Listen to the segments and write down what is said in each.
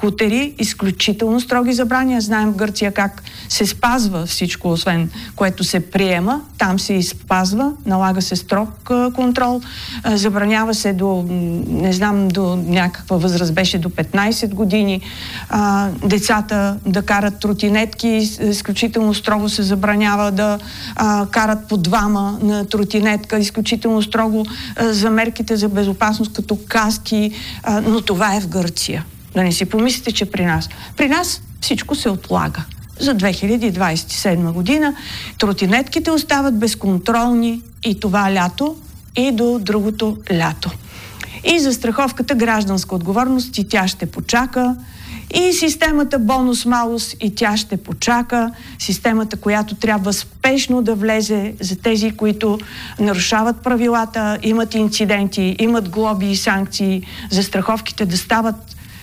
скутери, изключително строги забрани. Знаем в Гърция как се спазва всичко, освен което се приема. Там се изпазва, налага се строг контрол, забранява се до някаква възраст, беше до 15 години. Децата да карат тротинетки, изключително строго се забранява да карат по двама на тротинетка, изключително строго за мерките за безопасност, като каски, но това е в Гърция. Да не си помислите, че при нас всичко се отлага. За 2027 година тротинетките остават безконтролни и това лято, и до другото лято. И застраховката гражданска отговорност, и тя ще почака. И системата бонус-малус, и тя ще почака. Системата, която трябва спешно да влезе за тези, които нарушават правилата, имат инциденти, имат глоби и санкции, застраховките да стават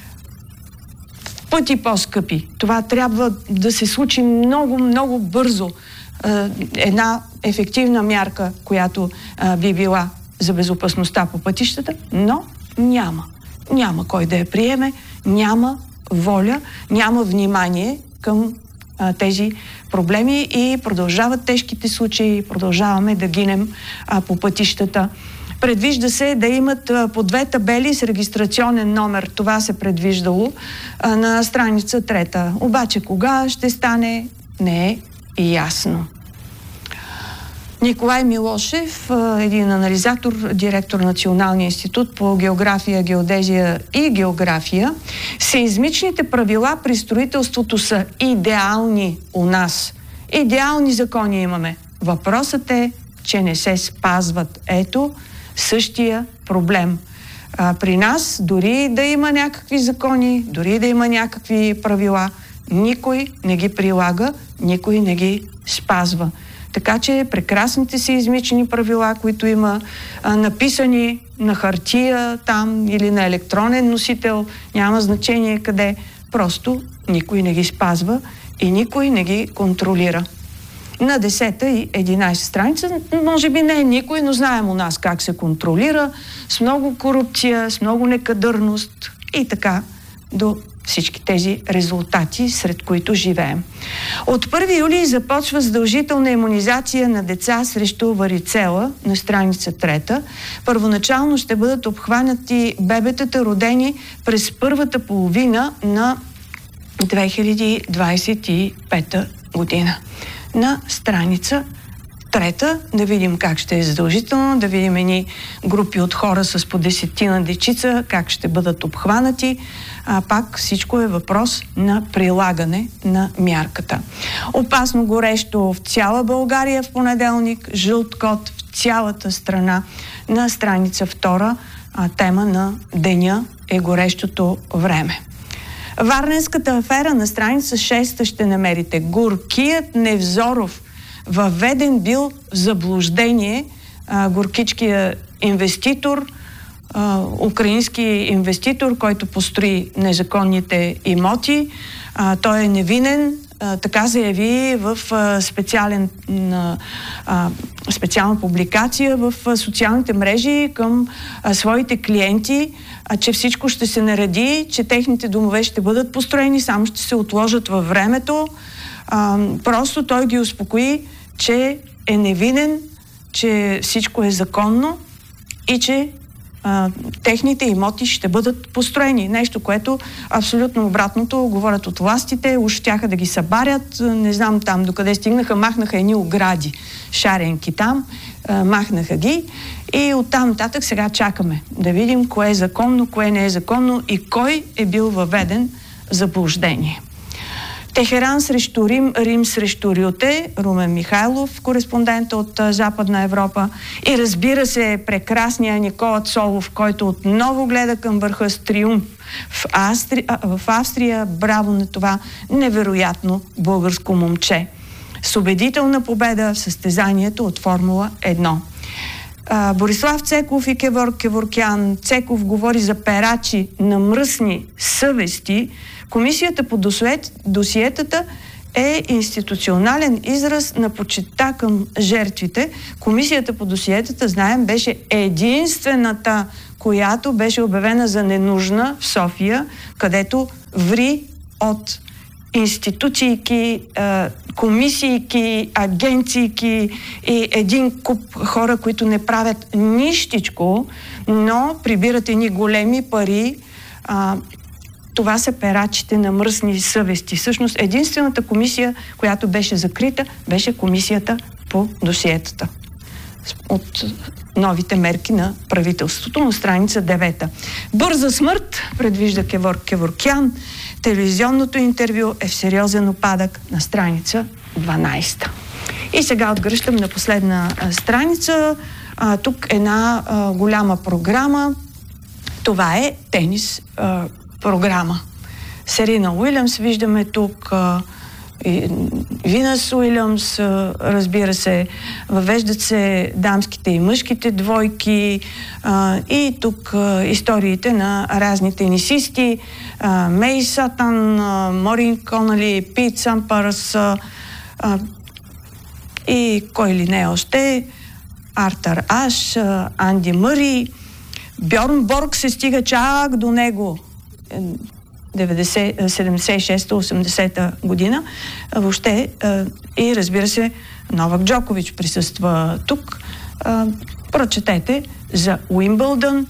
пъти по-скъпи. Това трябва да се случи много, много бързо. Една ефективна мярка, която би била за безопасността по пътищата, но няма. Няма кой да я приеме, няма воля, няма внимание към тези проблеми и продължават тежките случаи, продължаваме да гинем по пътищата. Предвижда се да имат по 2 табели с регистрационен номер. Това се предвиждало на страница 3. Обаче кога ще стане, не е ясно. Николай Милошев, един анализатор, директор на Националния институт по география, геодезия и география, сеизмичните правила при строителството са идеални у нас. Идеални закони имаме. Въпросът е, че не се спазват. Ето същия проблем. При нас, дори да има някакви закони, дори да има някакви правила, никой не ги прилага, никой не ги спазва. Така че прекрасните сеизмични правила, които има написани на хартия там или на електронен носител, няма значение къде, просто никой не ги спазва и никой не ги контролира. На 10 и 11 страница, може би не е никой, но знаем у нас как се контролира, с много корупция, с много некадърност и така до всички тези резултати, сред които живеем. От 1 юли започва задължителна имунизация на деца срещу варицела на страница 3. Първоначално ще бъдат обхванати бебетата, родени през първата половина на 2025 година. На страница 3, да видим как ще е задължително, да видим едни групи от хора с по 10 дечица, как ще бъдат обхванати. Пак всичко е въпрос на прилагане на мярката. Опасно горещо в цяла България в понеделник, жълт код в цялата страна. На страница 2, тема на деня е горещото време. Варненската афера на страница 6 ще намерите. Горкият Невзоров въведен бил в заблуждение, горкичкият инвеститор, украински инвеститор, който построи незаконните имоти. Той е невинен, така заяви в специална публикация в социалните мрежи към своите клиенти, че всичко ще се нареди, че техните домове ще бъдат построени, само ще се отложат във времето. Просто той ги успокои, че е невинен, че всичко е законно и че техните имоти ще бъдат построени. Нещо, което абсолютно обратното говорят от властите. Уж щяха да ги събарят. Не знам там докъде стигнаха. Махнаха едни огради, шаренки там. Махнаха ги. И оттам нататък сега чакаме да видим кое е законно, кое не е законно и кой е бил въведен в заблуждение. Техеран срещу Рим, Рим срещу Рюте, Румен Михайлов, кореспондент от Западна Европа, и разбира се прекрасния Никола Цолов, който отново гледа към върха с триумф в Австрия. Браво на това невероятно българско момче. С убедителна победа в състезанието от Формула 1. Борислав Цеков и Кеворкян. Цеков говори за перачи на мръсни съвести. Комисията по досиетата е институционален израз на почитта към жертвите. Комисията по досиетата, знаем, беше единствената, която беше обявена за ненужна в София, където ври от институции, комисии, агенции и един куп хора, които не правят нищичко, но прибират едни големи пари. Това са перачите на мръсни съвести. Всъщност единствената комисия, която беше закрита, беше комисията по досиетата от новите мерки на правителството, на страница 9. Бърза смърт, предвижда Кеворкян. Телевизионното интервю е в сериозен опадък на страница 12. И сега отгръщам на последна страница. Тук една голяма програма. Това е тенис програма. Серена Уилямс виждаме тук, Винас Уилямс, разбира се, въвеждат се дамските и мъжките двойки и тук историите на разни тенисисти, Мей Сатан, Морин Конали, Пит Сампърс и кой ли не още, Артър Аш, Анди Мъри, Бьорн Борг се стига чак до него 76-80 година. Въобще и разбира се, Новак Джокович присъства тук. Прочетете за Уимбълдън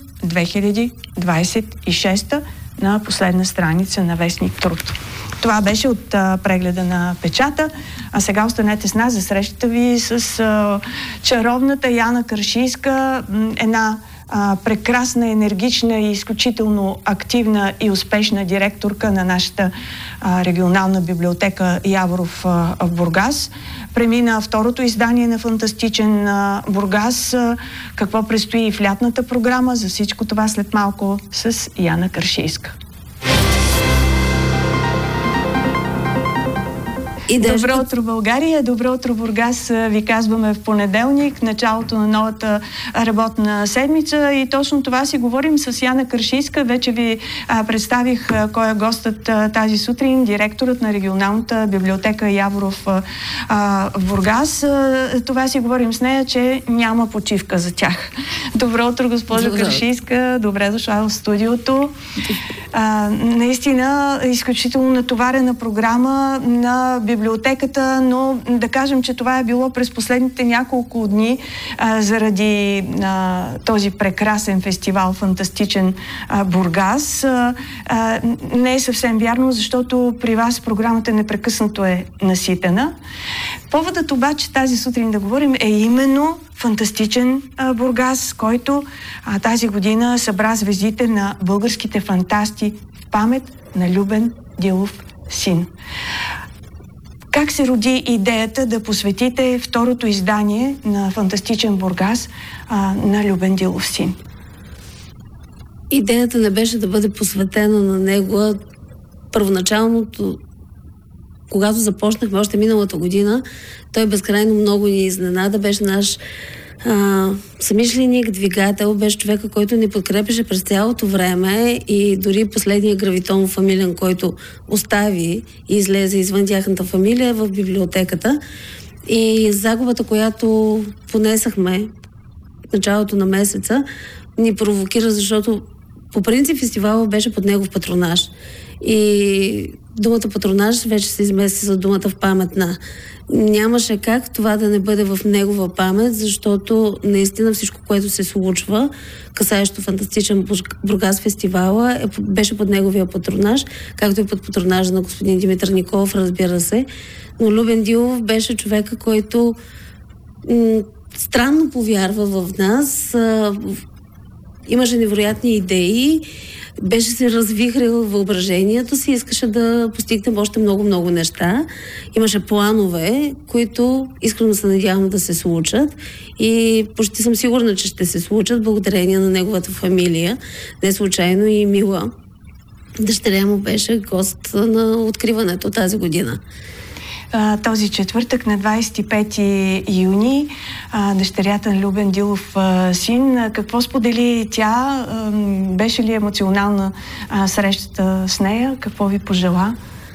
2026 на последна страница на вестник Труд. Това беше от прегледа на печата. А сега останете с нас за срещата ви с чаровната Яна Каршийска, една прекрасна, енергична и изключително активна и успешна директорка на нашата регионална библиотека Яворов в Бургас. Премина второто издание на Фантастичен Бургас. Какво предстои в лятната програма? За всичко това след малко с Яна Каршийска. Добро утро, България! Добро утро, Бургас! Ви казваме в понеделник, началото на новата работна седмица и точно това си говорим с Яна Каршийска. Вече ви представих кой е гостът тази сутрин, директорът на регионалната библиотека Яворов в Бургас. Това си говорим с нея, че няма почивка за тях. Добро утро, госпожа Каршийска! Добре дошла в студиото. Наистина, изключително натоварена програма на библиотеката, но да кажем, че това е било през последните няколко дни заради този прекрасен фестивал Фантастичен Бургас. Не е съвсем вярно, защото при вас програмата непрекъснато е наситена. Поводът обаче тази сутрин да говорим е именно Фантастичен Бургас, който тази година събра звездите на българските фантасти в памет на Любен Дилов син. Как се роди идеята да посветите второто издание на Фантастичен Бургас на Любен Дилов син? Идеята не беше да бъде посветена на него. Първоначалното, когато започнахме още миналата година, той безкрайно много ни изненада. Беше наш самишленик, двигател, беше човека, който ни подкрепеше през цялото време и дори последния гравитон фамилен, който остави и излезе извън тяхната фамилия в библиотеката. И загубата, която понесахме в началото на месеца, ни провокира, защото по принцип фестивала беше под негов патронаж. И думата патронаж вече се измести за думата в памет на. Нямаше как това да не бъде в негова памет, защото наистина всичко, което се случва, касаещо Фантастичен Бургас фестивала, беше под неговия патронаж, както и под патронажа на господин Димитър Николов, разбира се. Но Любен Дилов беше човека, който странно повярва в нас, имаше невероятни идеи, беше се развихрил въображението си, искаше да постигнем още много неща. Имаше планове, които искрено се надявам да се случат и почти съм сигурна, че ще се случат благодарение на неговата фамилия. Не случайно и Мила, дъщеря му, беше гост на откриването тази година. Този четвъртък на 25 юни дъщерята на Любен Дилов син. Какво сподели тя? Беше ли емоционална срещата с нея? Какво ви пожела?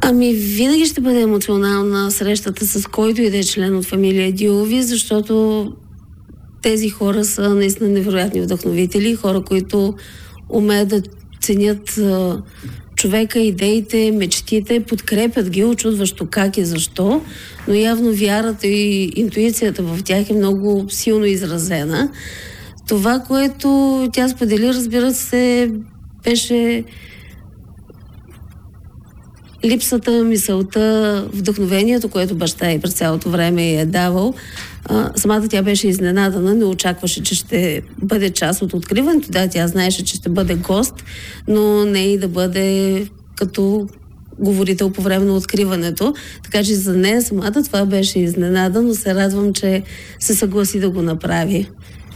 Ами, винаги ще бъде емоционална срещата с който и да е член от фамилия Дилови, защото тези хора са наистина невероятни вдъхновители, хора, които умеят да ценят човека, идеите, мечтите, подкрепят ги, очудващо как и защо, но явно вярата и интуицията в тях е много силно изразена. Това, което тя сподели, разбира се, беше липсата, мисълта, вдъхновението, което баща и през цялото време е давал. Самата тя беше изненадана, не очакваше, че ще бъде част от откриването. Да, тя знаеше, че ще бъде гост, но не и да бъде като говорител по време на откриването. Така че за нея самата това беше изненада, но се радвам, че се съгласи да го направи.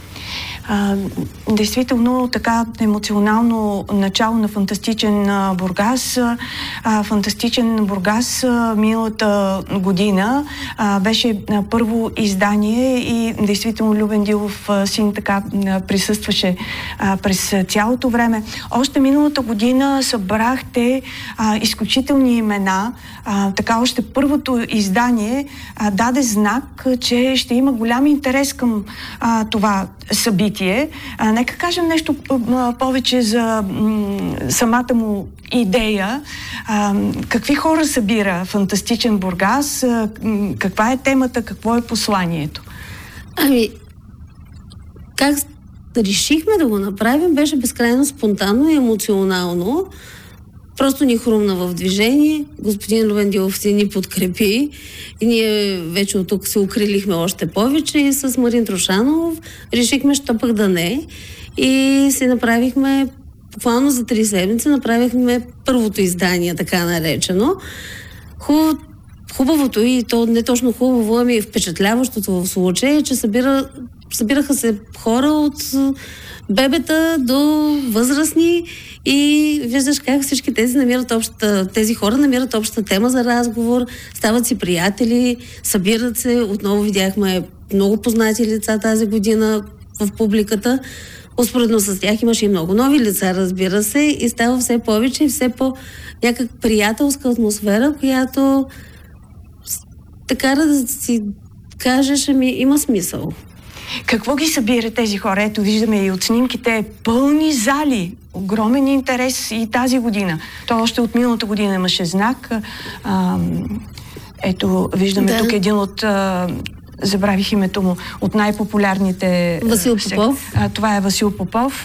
Действително така емоционално начало на Фантастичен Бургас. Фантастичен Бургас миналата година беше първо издание и действително Любен Дилов син така присъстваше през цялото време. Още миналата година събрахте изключителни имена. Така още първото издание даде знак, че ще има голям интерес към това събитие. Нека кажем нещо повече за самата му идея. Какви хора събира Фантастичен Бургас? Каква е темата? Какво е посланието? Ами, как решихме да го направим, беше безкрайно спонтанно и емоционално. Просто ни хрумна в движение. Господин Любен Дилов си ни подкрепи и ние вече от тук се укрилихме още повече и с Марин Трошанов решихме, що пък да не. И си направихме, буквално за 3 седмици, направихме първото издание, така наречено. Хубавото и то не точно хубаво, ами впечатляващото в случая е, че събираха се хора от бебета до възрастни и виждаш как всички тези хора намират обща тема за разговор, стават си приятели, събират се. Отново видяхме много познати лица тази година в публиката. Успоредно с тях имаше и много нови лица, разбира се, и става все повече и все по-някак приятелска атмосфера, която така да си кажеш, ами има смисъл. Какво ги събира тези хора? Ето, виждаме и от снимките пълни зали. Огромен интерес и тази година. То още от миналата година имаше знак. Ето, виждаме тук един от... забравих името му, от най-популярните... Васил Попов. Това е Васил Попов.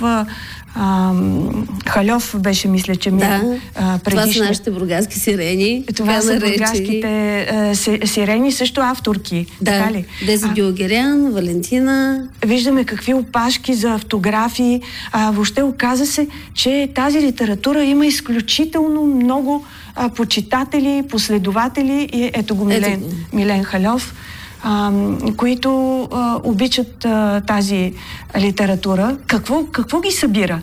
Халев беше, мисля, че предишно. Това са нашите бургаски сирени. Това са бургаските сирени, също авторки. Да, така ли? Дези Дюлгерян, Валентина. Виждаме какви опашки за автографии. Въобще оказа се, че тази литература има изключително много почитатели, последователи. И ето го Милен Халев, които обичат тази литература. Какво ги събира?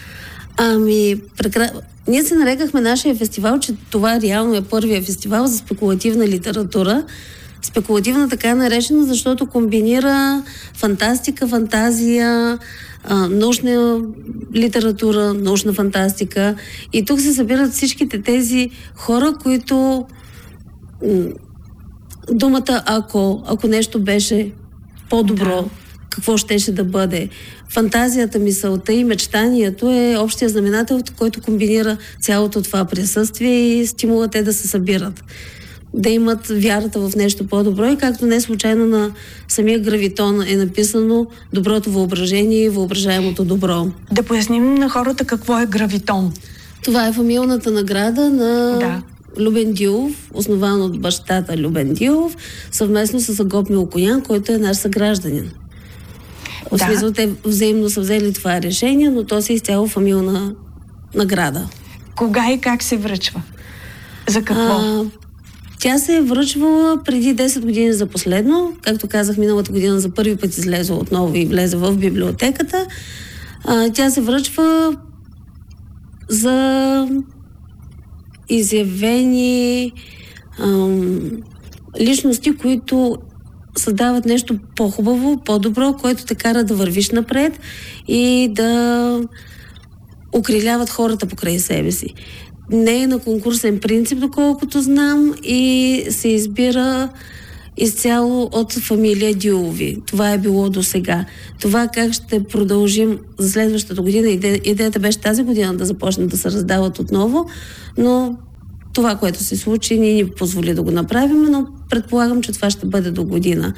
Ние се нарекахме нашия фестивал, че това реално е първия фестивал за спекулативна литература. Спекулативна така наречена, защото комбинира фантастика, фантазия, научна литература, научна фантастика. И тук се събират всичките тези хора, които... Думата ако нещо беше по-добро, какво щеше да бъде. Фантазията, мисълта и мечтанието е общия знаменател, който комбинира цялото това присъствие и стимула те да се събират. Да имат вярата в нещо по-добро и както не случайно на самия гравитон е написано доброто въображение и въображаемото добро. Да поясним на хората какво е гравитон. Това е фамилната награда на... Любен Дилов, основан от бащата Любен Дилов, съвместно с Агоп Милкоян, който е наш съгражданин. В смисъл, те взаимно са взели това решение, но то си изцяло фамилна награда. Кога и как се връчва? За какво? Тя се е връчвала преди 10 години за последно. Както казах, миналата година за първи път излезе отново и влезе в библиотеката. Тя се връчва за изявени личности, които създават нещо по-хубаво, по-добро, което те кара да вървиш напред и да укриляват хората покрай себе си. не е на конкурсен принцип, доколкото знам, и се избира изцяло от фамилия Дюлови. Това е било до сега. Това как ще продължим за следващата година, идеята беше тази година да започнат да се раздават отново, но това, което се случи, ни позволи да го направим, но предполагам, че това ще бъде до година.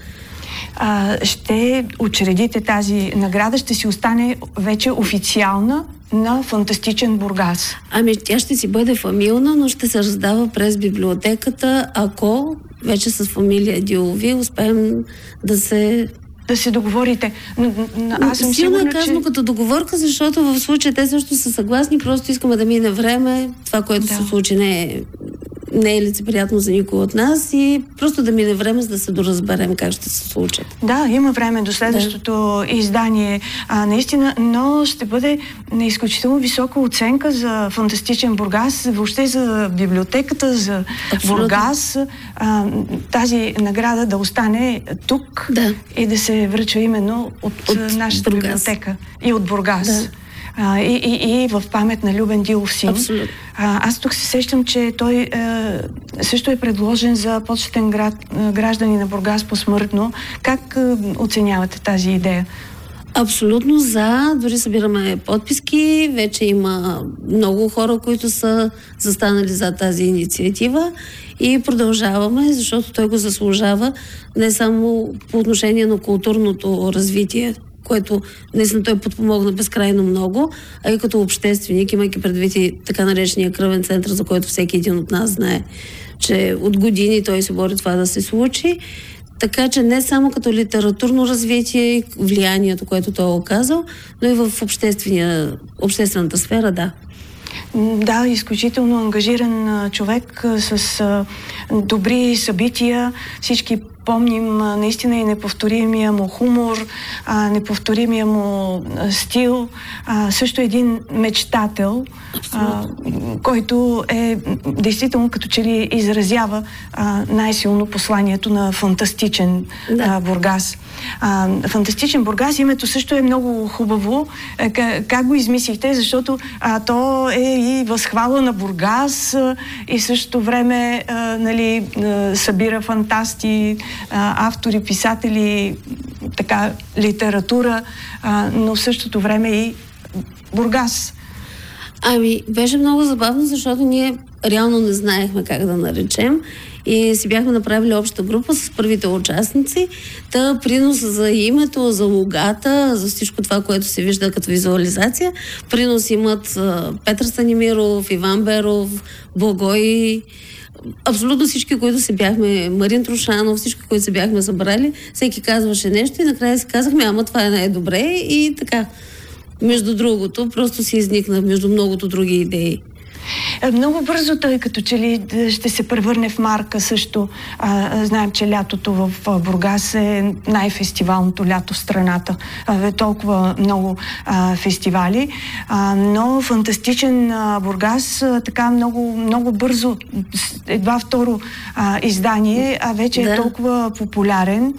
Ще учредите тази награда, ще си остане вече официална на Фантастичен Бургас. Тя ще си бъде фамилна, но ще се раздава през библиотеката, ако вече с фамилия Дюлови успеем да се договорите. Аз съм сигурна, казано като договорка, защото в случая те също са съгласни, просто искаме да мине време. Това, което се случи, не е лицеприятно за никой от нас и просто да мине време, за да се доразберем как ще се случат. Да, има време до следващото издание, наистина, но ще бъде на изключително висока оценка за Фантастичен Бургас, въобще за библиотеката, за Бургас. Тази награда да остане тук и да се връчва именно от нашата библиотека и от Бургас. И в памет на Любен Дилов син. Абсолютно. Аз тук се сещам, че той също е предложен за почетен гражданин на Бургас посмъртно. Как оценявате тази идея? Абсолютно за. Дори събираме подписки. Вече има много хора, които са застанали за тази инициатива и продължаваме, защото той го заслужава не само по отношение на културното развитие, което наистина той подпомогна безкрайно много, а и като общественик, имайки предвид и така наречения кръвен център, за който всеки един от нас знае, че от години той се бори това да се случи. Така че не само като литературно развитие и влиянието, което той е оказал, но и в обществената сфера, да. Да, изключително ангажиран човек с добри събития. Всички помним наистина и неповторимия му хумор, неповторимия му стил. Също един мечтател, който е действително като че ли изразява най-силно посланието на Фантастичен Бургас. Фантастичен Бургас, името също е много хубаво. Как го измислихте? Защото то е и възхвала на Бургас и в същото време събира фантасти, автори, писатели, така, литература, но в същото време и Бургас. Беше много забавно, защото ние реално не знаехме как да наречем и си бяхме направили обща група с първите участници. Принос за името, за логата, за всичко това, което се вижда като визуализация. Принос имат Петър Станимиров, Иван Беров, Благой, абсолютно всички, които се бяхме, Марин Трушанов, всички, които се бяхме събрали, всеки казваше нещо и накрая си казахме, това е най-добре и така. Между другото, просто си изникна между многото други идеи. Много бързо той като че ли ще се превърне в марка също. Знаем, че лятото в Бургас е най-фестивалното лято в страната. Толкова много фестивали. Но Фантастичен Бургас така много, много бързо, едва второ издание, вече е толкова популярен.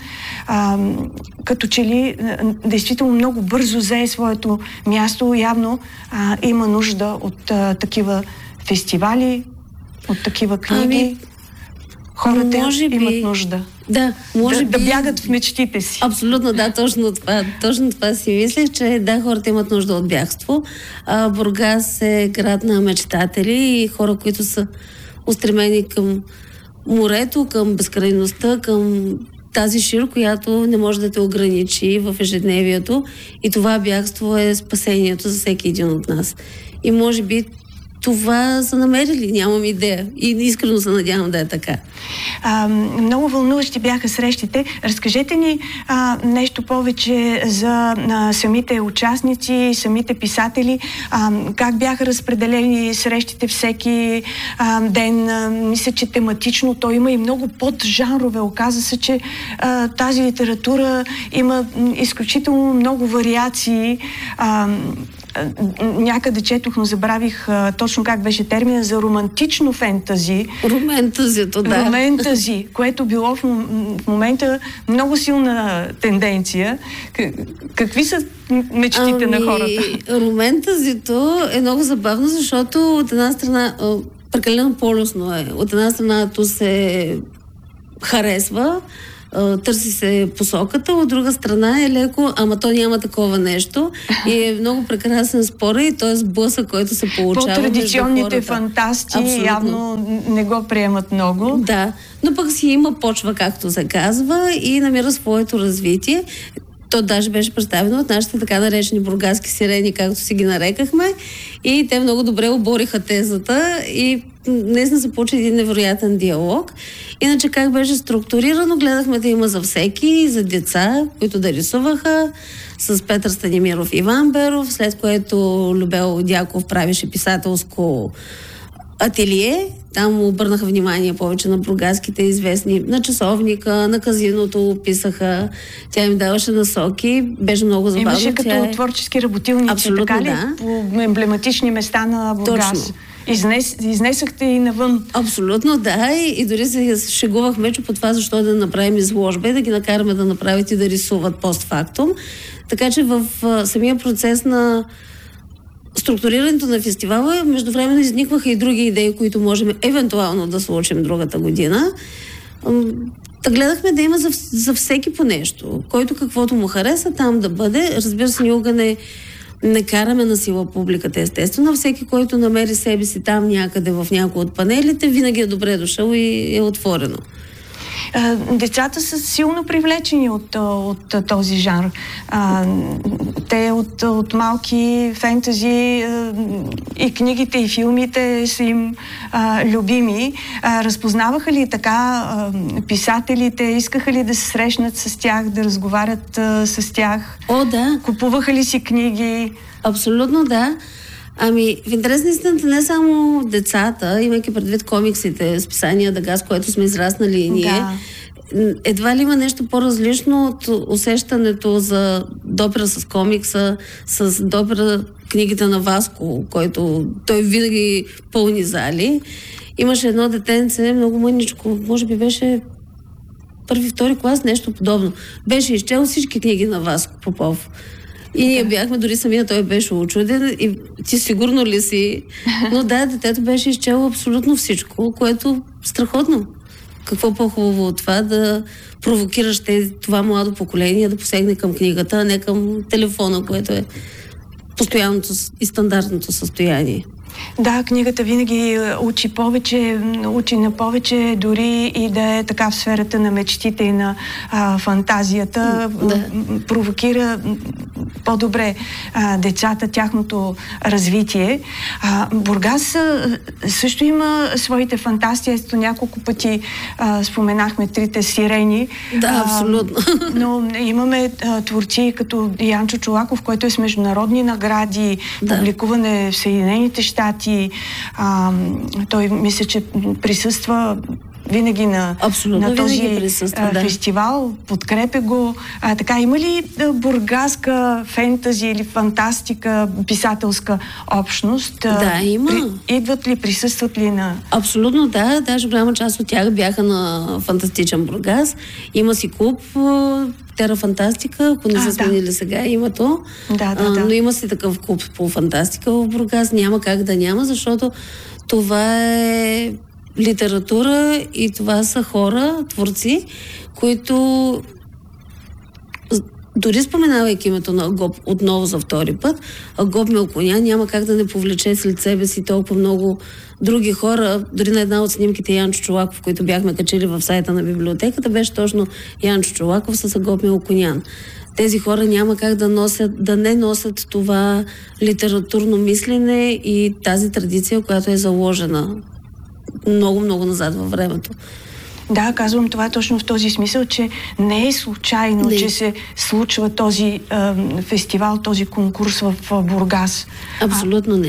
Като че ли действително много бързо взе своето място. Явно има нужда от такива фестивали, от такива книги. Хората имат нужда. Да, да бягат в мечтите си. Абсолютно, да, точно това си мислех, че хората имат нужда от бягство. Бургас е град на мечтатели и хора, които са устремени към морето, към безкрайността, към тази шир, която не може да те ограничи в ежедневието, и това бягство е спасението за всеки един от нас. И може би това са намерили, нямам идея. И искрено се надявам да е така. Много вълнуващи бяха срещите. Разкажете ни нещо повече за самите участници, самите писатели. Как бяха разпределени срещите всеки ден? Мисля, че тематично то има и много поджанрове. Оказа се, че тази литература има изключително много вариации. някъде четох, но забравих точно как беше термина за романтично фентази. Роментазито, да. Роментази, което било в момента много силна тенденция. Какви са мечтите на хората? Роментазито е много забавно, защото от една страна прекалено полюсно е. От една страна то се харесва, търси се посоката, от друга страна е леко, ама то няма такова нещо и е много прекрасен спор и т.е. сблъсък, който се получава. По-традиционните фантасти абсолютно явно не го приемат много. Да, но пък си има почва, както се казва, и намира своето развитие. То даже беше представено от нашите така наречени бургаски сирени, както си ги нарекахме, и те много добре обориха тезата и днес се получи един невероятен диалог. Иначе как беше структурирано, гледахме да има за всеки, за деца, които да рисуваха, с Петър Станимиров и Иван Беров, след което Любел Дяков правеше писателско ателие. Там обърнаха внимание повече на бургаските известни, на часовника, на казиното писаха. Тя им даваше насоки. Беше много забавно. Имаше като творчески работилници, абсолютно, така ли? Да. По емблематични места на Бургас. Точно. Изнесахте и навън. Абсолютно, да. И дори се шегувахме, че по това защо да направим изложба и да ги накараме да направят и да рисуват постфактум. Така че в самия процес на структурирането на фестивала междувременно изникваха и други идеи, които можем евентуално да случим другата година. Да гледахме да има за всеки по нещо. Който каквото му хареса, там да бъде. Разбира се, никога не караме на сила публиката, естествено. Всеки, който намери себе си там някъде в някой от панелите, винаги е добре дошъл и е отворено. Децата са силно привлечени от този жанр. Те от малки фентази и книгите, и филмите са им любими. Разпознаваха ли така писателите? Искаха ли да се срещнат с тях, да разговарят с тях? О, да. Купуваха ли си книги? Абсолютно да. Ами, в интерес на истината не само децата, имайки предвид комиксите, списания Дага, с което сме израснали и ние, да. Едва ли има нещо по-различно от усещането за допира с комикса, с допира книгите на Васко, който той винаги пълни зали. Имаше едно детенце, много мъничко, може би беше първи-втори клас, нещо подобно. Беше изчел всички книги на Васко Попов. И ние бяхме, дори самия той беше учуден и ти сигурно ли си? Но да, детето беше изчело абсолютно всичко, което страхотно. Какво по-хубаво от това да провокираш това младо поколение да посегне към книгата, а не към телефона, което е постоянното и стандартното състояние. Да, книгата винаги учи на повече, дори и да е така в сферата на мечтите и на фантазията. Да. Провокира по-добре децата, тяхното развитие. Бургас също има своите фантазии. Ето няколко пъти споменахме трите сирени. Да, абсолютно. Но имаме творци като Янчо Чолаков, който е с международни награди, публикуване в Съединените щати. Той мисля, че присъства винаги на този фестивал, подкрепя го. Така, има ли бургаска фентази или фантастика, писателска общност? Да, има. Идват ли, присъстват ли на... Абсолютно да, даже голяма част от тях бяха на Фантастичен Бургас. Има си клуб Тера Фантастика, ако не са сменили сега името. Но има си такъв клуб по фантастика в Бургас. Няма как да няма, защото това е литература и това са хора, творци, които дори споменавайки името на Агоп отново за втори път, Агоп Мелконян няма как да не повлече след себе си толкова много други хора. Дори на една от снимките Янчо Чолаков, които бяхме качили в сайта на библиотеката, беше точно Янчо Чолаков с Агоп Мелконян. Тези хора няма как да не носят това литературно мислене и тази традиция, която е заложена много назад във времето. Да, казвам това точно в този смисъл, че не е случайно, че се случва този фестивал, този конкурс в Бургас. Абсолютно не.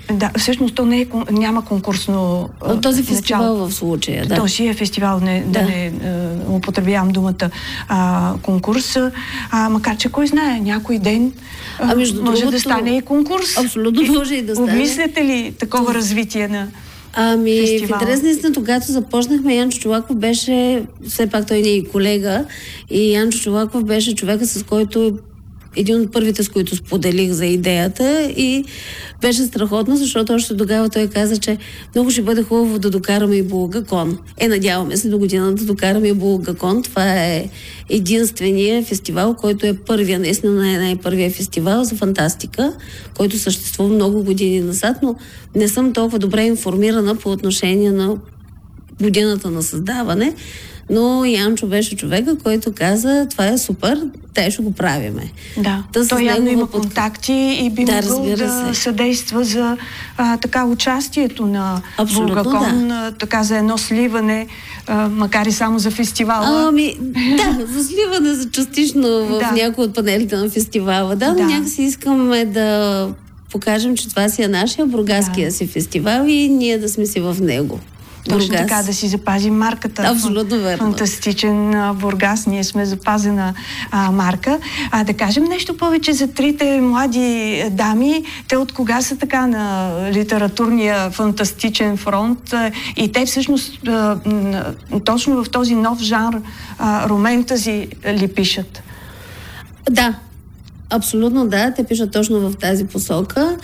Да, всъщност то не е, няма конкурсно този фестивал в случая, да. Този е фестивал, да не употребявам думата конкурс, макар че кой знае, някой ден може да стане и конкурс. Абсолютно може и да стане. Обмисляте ли такова развитие на фестивала? В интересна истина, когато започнахме, Янчо Чолаков беше, все пак той не е и колега, и Янчо Чолаков беше човека, с който един от първите, с които споделих за идеята, и беше страхотно, защото още тогава той каза, че много ще бъде хубаво да докараме и Булгакон. Надяваме се до година да докараме и Булгакон. Това е единствения фестивал, който е първия, наистина най-първия фестивал за фантастика, който съществува много години назад, но не съм толкова добре информирана по отношение на годината на създаване. Но Янчо беше човека, който каза, това е супер, те ще го правиме. Да, той явно има контакти и би могъл да съдейства за участието на Булгакон, така за едно сливане, макар и само за фестивала. За сливане за частично в някои от панелите на фестивала. Но някакси искаме да покажем, че това си е нашия бургаския си фестивал и ние да сме си в него. Точно така, да си запазим марката. Абсолютно верно. Фантастичен Бургас. Ние сме запазена марка. Да кажем нещо повече за трите млади дами. Те от кога са така на литературния фантастичен фронт? И те всъщност точно в този нов жанр романтази ли пишат? Да, абсолютно да. Те пишат точно в тази посока.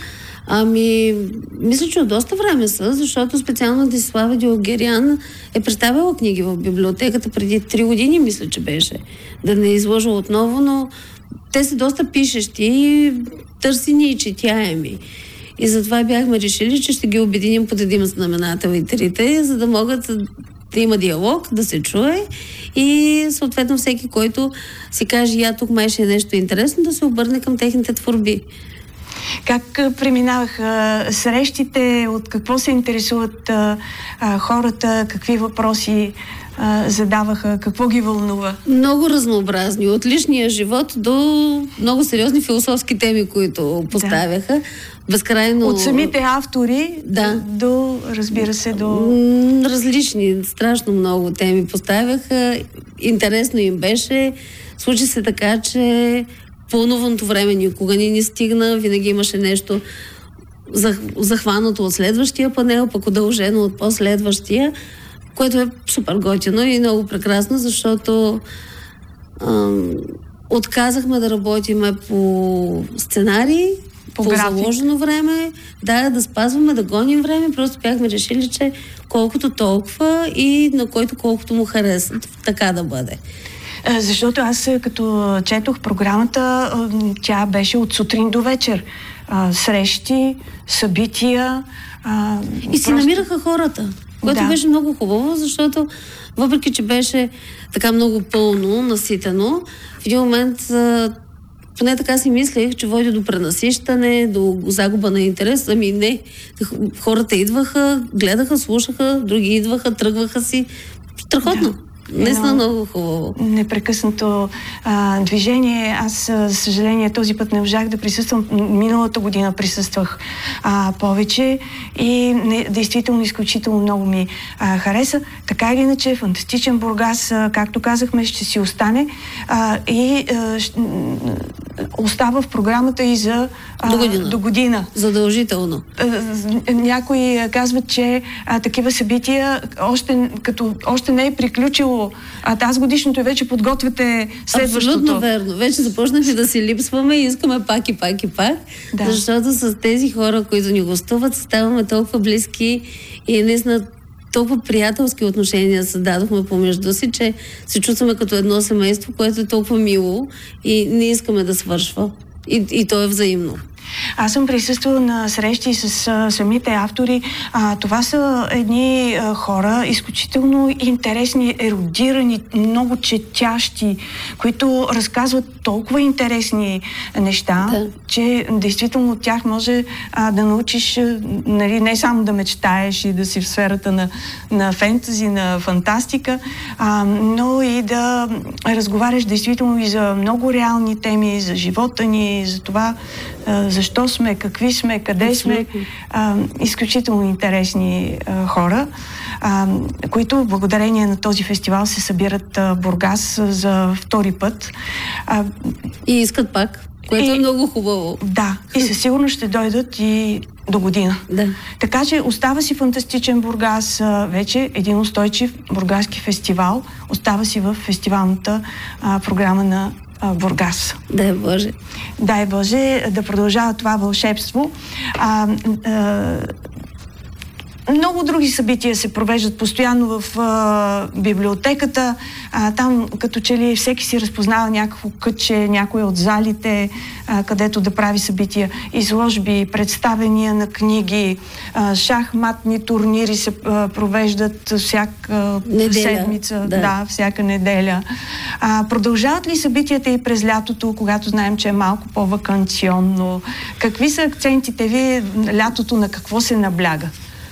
Мисля, че от доста време са, защото специално Десислава Дилгерян е представила книги в библиотеката преди 3 години, мисля, че беше. Да не излъжа отново, но те са доста пишещи, търсени и четяеми. И затова бяхме решили, че ще ги обединим под един знаменател и трите, за да могат да има диалог, да се чуе и съответно всеки, който си каже, тук май ще е нещо интересно, да се обърне към техните творби. Как преминаваха срещите, от какво се интересуват хората, какви въпроси задаваха, какво ги вълнува? Много разнообразни. От личния живот до много сериозни философски теми, които поставяха. Безкрайно... От самите автори до, разбира се, до... Различни, страшно много теми поставяха. Интересно им беше. Случи се така, че пълнуваното време никога не ни стигна. Винаги имаше нещо захванато от следващия панел, пък удължено от последващия, което е супер готино и много прекрасно, защото отказахме да работиме по сценарий, по заложено време, да спазваме, да гоним време. Просто бяхме решили, че колкото толкова и на който колкото му хареса, така да бъде. Защото аз като четох програмата, тя беше от сутрин до вечер. Срещи, събития. И си намираха хората, което беше много хубаво, защото въпреки, че беше така много пълно, наситено, в един момент, поне така си мислех, че води до пренасищане, до загуба на интерес. Не. Хората идваха, гледаха, слушаха, други идваха, тръгваха си. Страхотно. Наистина много хубаво. Непрекъснато движение. Аз, за съжаление, този път не можах да присъствам. Миналата година присъствах повече и действително изключително много ми хареса. Така или иначе, фантастичен Бургас, както казахме, ще си остане и остава в програмата и за до година. Задължително. Някои казват, че такива събития още не е приключило. Тази годишното и вече подготвяте следващото. Абсолютно верно. Вече започнахме да си липсваме и искаме пак и пак и пак. Да. Защото с тези хора, които ни гостуват, ставаме толкова близки и наистина толкова приятелски отношения създадохме помежду си, че се чувстваме като едно семейство, което е толкова мило и не искаме да свършва. И то е взаимно. Аз съм присъствала на срещи с самите автори. Това са едни хора, изключително интересни, ерудирани, много четящи, които разказват толкова интересни неща, че действително от тях може да научиш, не само да мечтаеш и да си в сферата на фентази, на фантастика, но и да разговаряш действително и за много реални теми, за живота ни, за това защо сме, какви сме, къде сме. Изключително интересни хора, които благодарение на този фестивал се събират в Бургас за втори път. И искат пак, което е много хубаво. Да, и със сигурност ще дойдат и до година. Да. Така че остава си фантастичен Бургас, вече един устойчив бургаски фестивал, остава си в фестивалната програма на Бургас. Дай Боже. Дай Боже да продължава това вълшебство. Много други събития се провеждат постоянно в библиотеката. Там като че ли всеки си разпознава някакво кътче, някои от залите, където да прави събития. Изложби, представения на книги, шахматни турнири се провеждат всяка седмица. Да, всяка неделя. Продължават ли събитията и през лятото, когато знаем, че е малко по-ваканционно? Какви са акцентите ви лятото, на какво се набляга?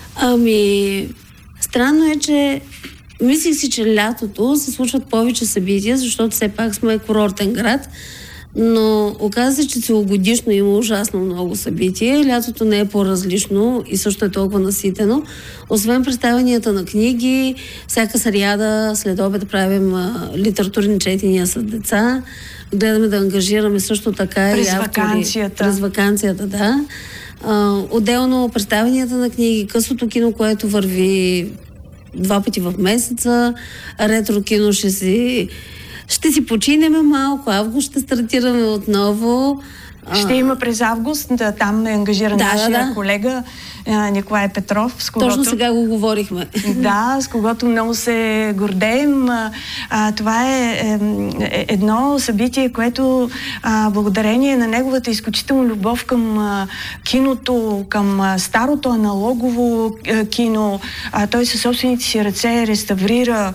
Странно е, че мислих си, че лятото се случват повече събития, защото все пак сме курортен град, но оказа се, че целогодишно има ужасно много събития. Лятото не е по-различно и също е толкова наситено. Освен представянията на книги, всяка сряда след обед правим литературни четения с деца. Гледаме да ангажираме също така и автори. През ваканцията, да. Отделно представянията на книги, късото кино, което върви 2 пъти в месеца, ретро кино ще си починеме малко, август ще стартираме отново. Ще има през август, там е ангажиран нашия колега Николай Петров. Точно сега го говорихме. Да, с когото много се гордеем. Това е едно събитие, което благодарение на неговата изключителна любов към киното, към старото аналогово кино, той със собствените си ръце реставрира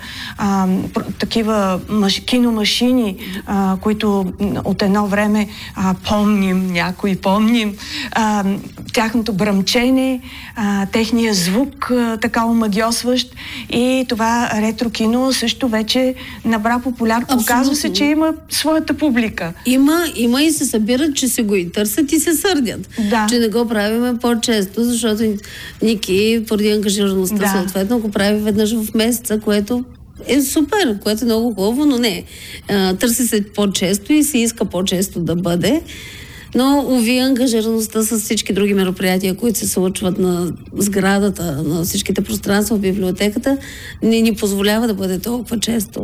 такива киномашини, които от едно време някои помним, тяхното бръмчене, техния звук така омагьосващ, и това ретро кино също вече набра популярност. Оказва се, че има своята публика. Има и се събират, че се го и търсят и се сърдят. Да. Че не го правиме по-често, защото Ники, поради ангажираността съответно, го прави веднъж в месеца, което е супер, което е много хубаво, но не. Търси се по-често и се иска по-често да бъде. Но, уви, ангажираността с всички други мероприятия, които се случват на сградата, на всичките пространства в библиотеката, не ни позволява да бъде толкова често.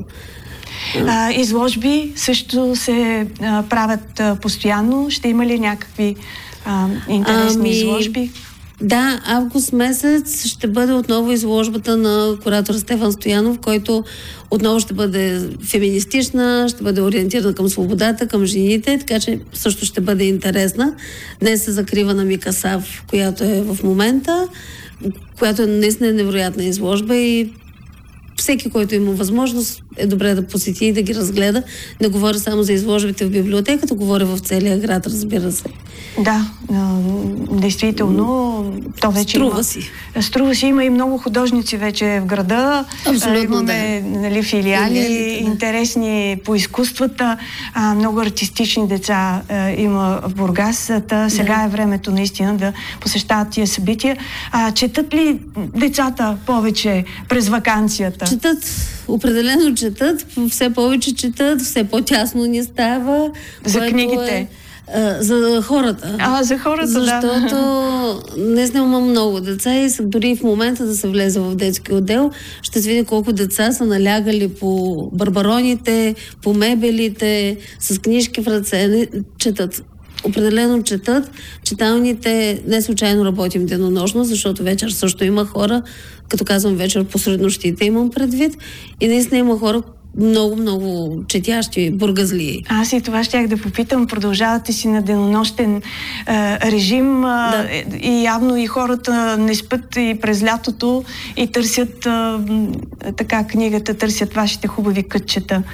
Изложби също се правят постоянно. Ще има ли някакви интересни изложби? Да, август месец ще бъде отново изложбата на куратор Стефан Стоянов, който отново ще бъде феминистична, ще бъде ориентирана към свободата, към жените, така че също ще бъде интересна. Днес се закрива на Мика Сав, която е в момента, която е наистина невероятна изложба и всеки, който има възможност, е добре да посети и да ги разгледа. Не говоря само за изложбите в библиотеката, говоря в целия град, разбира се. Да, действително, то вече Струва си, има и много художници вече в града. Абсолютно, имаме филиали, интересни по изкуствата, много артистични деца има в Бургас. Сега е времето наистина да посещават тия събития. Четат ли децата повече през ваканцията? Четат, определено четат, все повече четат, все по-тясно ни става. За книгите? За хората. За хората, защото днес има много деца и дори в момента да се влезе в детски отдел, ще се види колко деца са налягали по барбароните, по мебелите, с книжки в ръце, четат. Определено четат. Читалните не случайно работим денонощно, защото вечер също има хора, като казвам вечер посред нощите имам предвид, и наистина има хора, много четящи, бургазлии. Аз и това щях да попитам. Продължавате си на денонощен режим и явно и хората не спят и през лятото и търсят така книгата, търсят вашите хубави кътчета.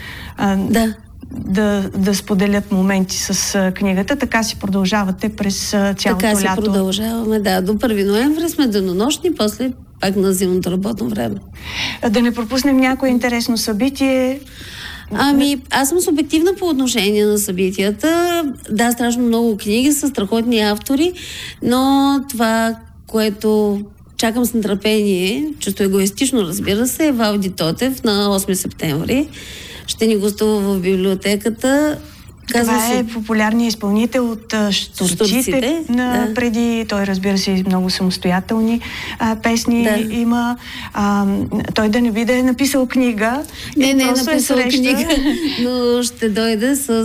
Да споделят моменти с книгата. Така си продължавате през цялото лято. Така си продължаваме, да. До 1 ноември сме денонощни, после пак на зимното работно време. Да не пропуснем някое интересно събитие. Аз съм субективна по отношение на събитията. Да, страшно много книги са страхотни автори, но това, което чакам с нетърпение, чисто егоистично, разбира се, е Валди Тотев на 8 септември. Ще ни гостува в библиотеката. Това е популярният изпълнител от Щурците. Преди той, разбира се, много самостоятелни песни има. Той да не би да е написал книга. Не е написал книга, но ще дойде с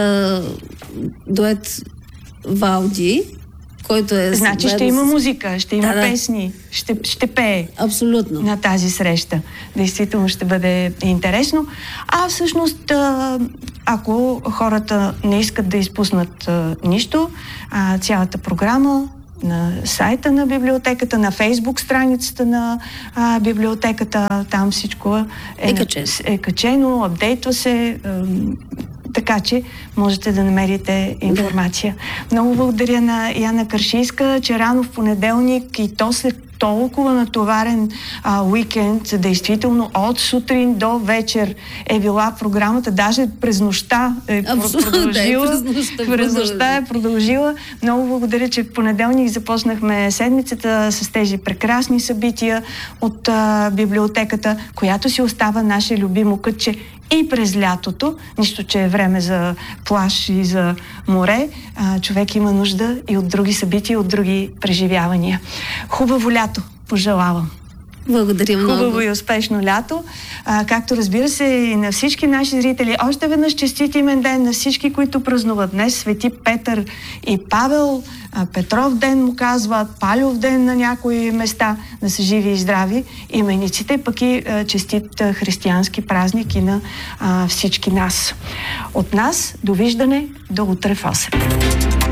дует Валди, който е... Значи ще има музика, ще има песни, ще пее. Абсолютно. На тази среща. Действително ще бъде интересно. Всъщност, ако хората не искат да изпуснат нищо, цялата програма на сайта на библиотеката, на Фейсбук страницата на библиотеката, там всичко е качено, апдейтва се, така че можете да намерите информация. Много благодаря на Яна Каршийска, че рано в понеделник и то след толкова натоварен уикенд, действително от сутрин до вечер е била програмата, даже през нощта е продължила. През нощта е продължила. Много благодаря, че в понеделник започнахме седмицата с тези прекрасни събития от библиотеката, която си остава наше любимо кътче и през лятото, нищо, че е време за плаж и за море, човек има нужда и от други събития, от други преживявания. Хубаво лято пожелавам! Благодаря много. Хубаво и успешно лято. Както разбира се и на всички наши зрители, още веднъж честит имен ден на всички, които празнуват днес. Свети Петър и Павел, Петров ден му казват, Палев ден на някои места, да са живи и здрави имениците, пък и честит християнски празник и на всички нас. От нас довиждане до утре в 8.